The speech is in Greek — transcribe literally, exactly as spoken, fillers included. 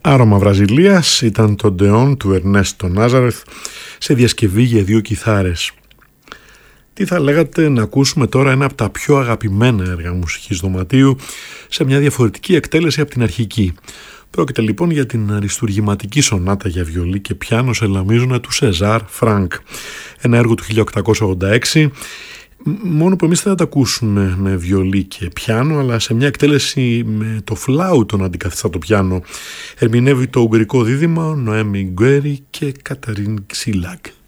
Άρωμα Βραζιλίας ήταν το Ντεόν του Ερνέστο Νάζαρεθ σε διασκευή για δύο κιθάρες. Τι θα λέγατε να ακούσουμε τώρα ένα από τα πιο αγαπημένα έργα μουσικής δωματίου σε μια διαφορετική εκτέλεση από την αρχική. Πρόκειται λοιπόν για την αριστουργηματική σονάτα για βιολί και πιάνο σε λαμίζωνα του Σεζάρ Φρανκ. Ένα έργο του χίλια οκτακόσια ογδόντα έξι, μόνο που εμείς δεν θα τα ακούσουμε με βιολί και πιάνο, αλλά σε μια εκτέλεση με το φλάουτο να αντικαθιστά το πιάνο. Ερμηνεύει το ουγγρικό δίδυμα Νοέμι Γκουέρι και Καταρίν Ξίλακ.